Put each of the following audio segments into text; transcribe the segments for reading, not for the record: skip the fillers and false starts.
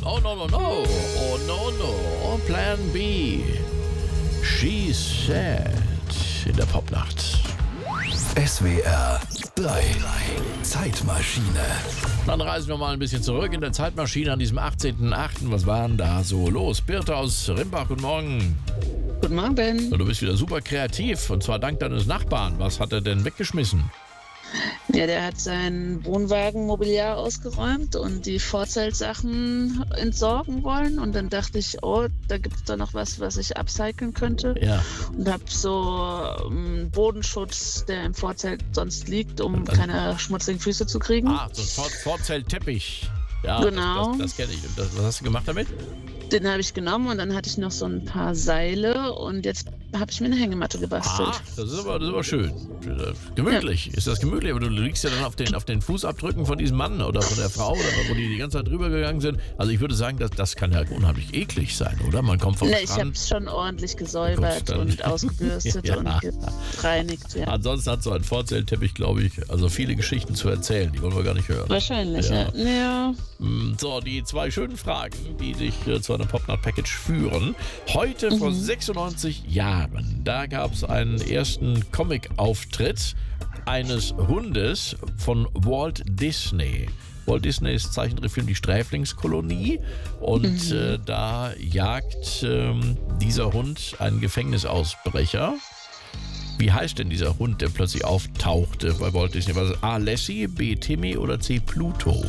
Oh no, no, no. Oh no, no. Plan B. She said in der Popnacht. SWR 3. Zeitmaschine. Dann reisen wir mal ein bisschen zurück in der Zeitmaschine an diesem 18.08. Was war denn da so los? Birte aus Rimbach, guten Morgen. Guten Morgen. Du bist wieder super kreativ und zwar dank deines Nachbarn. Was hat er denn weggeschmissen? Ja, der hat sein Wohnwagenmobiliar ausgeräumt und die Vorzeltsachen entsorgen wollen. Und dann dachte ich, oh, da gibt es doch noch was ich upcyclen könnte. Ja. Und habe so einen Bodenschutz, der im Vorzelt sonst liegt, um keine schmutzigen Füße zu kriegen. Ah, so ein Vorzeltteppich. Ja, Genau. Das kenne ich. Und was hast du gemacht damit? Den habe ich genommen und dann hatte ich noch so ein paar Seile und jetzt habe ich mir eine Hängematte gebastelt. Ah, das ist aber schön. Gemütlich. Ja. Ist das gemütlich? Aber du liegst ja dann auf den Fußabdrücken von diesem Mann oder von der Frau, oder wo die ganze Zeit drüber gegangen sind. Also ich würde sagen, das kann ja unheimlich eklig sein, oder? Man kommt vom Strand. Ich habe es schon ordentlich gesäubert und ausgebürstet und gereinigt. Ja. Ansonsten hat so ein Vorzeltteppich, glaube ich, also viele Geschichten zu erzählen. Die wollen wir gar nicht hören. Wahrscheinlich, ja. So, die zwei schönen Fragen, die dich zu einem Popnacht-Package führen. Heute vor 96 Jahren, da gab es einen ersten Comic-Auftritt eines Hundes von Walt Disney. Walt Disneys Zeichentrickfilm Die Sträflingskolonie. Und da jagt dieser Hund einen Gefängnisausbrecher. Wie heißt denn dieser Hund, der plötzlich auftauchte bei Walt Disney? War das A. Lassie, B. Timmy oder C. Pluto?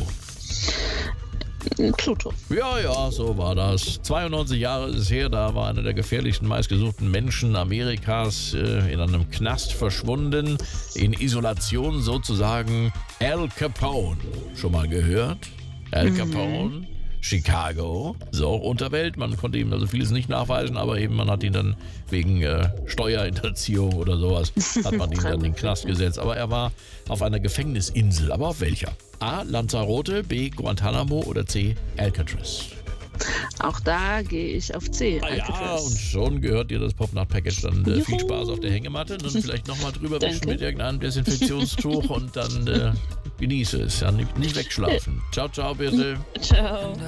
Pluto. Ja, so war das. 92 Jahre ist es her, da war einer der gefährlichsten, meistgesuchten Menschen Amerikas in einem Knast verschwunden, in Isolation sozusagen. Al Capone. Schon mal gehört? Al Capone, Chicago. So, Unterwelt, man konnte ihm also vieles nicht nachweisen, aber eben man hat ihn dann wegen Steuerhinterziehung oder sowas, hat man ihn dann in den Knast gesetzt. Aber er war auf einer Gefängnisinsel, aber auf welcher? A. Lanzarote, B. Guantanamo oder C. Alcatraz? Auch da gehe ich auf C. Ja, und schon gehört dir das Popnacht-Package. Dann viel Spaß auf der Hängematte und vielleicht nochmal drüber wischen mit irgendeinem Desinfektionstuch und dann genieße es. Ja, nicht wegschlafen. Ciao, ciao, bitte. Ciao.